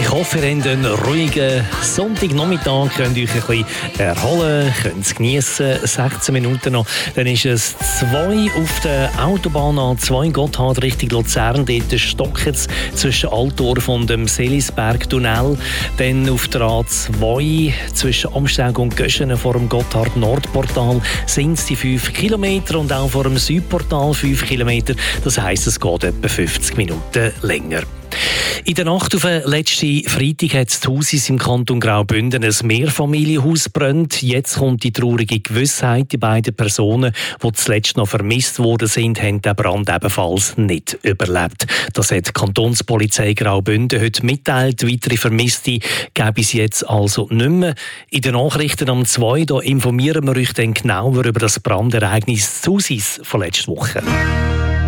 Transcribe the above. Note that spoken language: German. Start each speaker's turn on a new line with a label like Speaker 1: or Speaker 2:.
Speaker 1: Ich hoffe, ihr habt einen ruhigen Sonntagnachmittag, könnt euch ein bisschen erholen, könnt es geniessen. 16 Minuten noch, dann ist es 2 auf der Autobahn A2 Gotthard Richtung Luzern. Dort stockt es zwischen Altdorf und dem Seelisberg-Tunnel. Dann auf der A2 zwischen Amsteg und Göschenen vor dem Gotthard-Nordportal sind es die 5 Kilometer und auch vor dem Südportal 5 Kilometer. Das heisst, es geht etwa 50 Minuten länger. In der Nacht auf den letzten Freitag hat das Thusis im Kanton Graubünden ein Mehrfamilienhaus brennt. Jetzt kommt die traurige Gewissheit. Die beiden Personen, die zuletzt noch vermisst worden sind, haben den Brand ebenfalls nicht überlebt. Das hat die Kantonspolizei Graubünden heute mitteilt. Weitere Vermisste gäbe es jetzt also nicht mehr. In den Nachrichten am 2 da informieren wir euch dann genauer über das Brandereignis Thusis von letzter Woche.